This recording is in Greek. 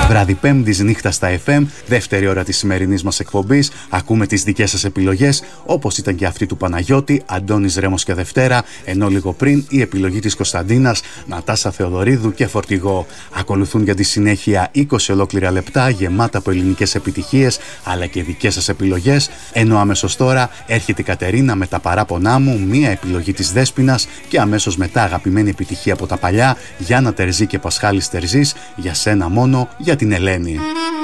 Βράδυ Πέμπτης, νύχτα στα FM, δεύτερη ώρα της σημερινής μας εκπομπής. Ακούμε τις δικές σας επιλογές, όπως ήταν και αυτή του Παναγιώτη, Αντώνης Ρέμος και Δευτέρα, ενώ λίγο πριν η επιλογή της Κωνσταντίνας, Νατάσα Θεοδωρίδου και Φορτηγό. Ακολουθούν για τη συνέχεια 20 ολόκληρα λεπτά γεμάτα από ελληνικές επιτυχίες, αλλά και δικές σας επιλογές, ενώ αμέσως τώρα έρχεται η Κατερίνα με τα παράπονά μου, μία επιλογή της Δέσποινας και αμέσως μετά αγαπημένη επιτυχία από τα παλιά, Γιάννα Τερζή και Πασχάλης Τερζής, για σένα μόνο, για την Ελένη.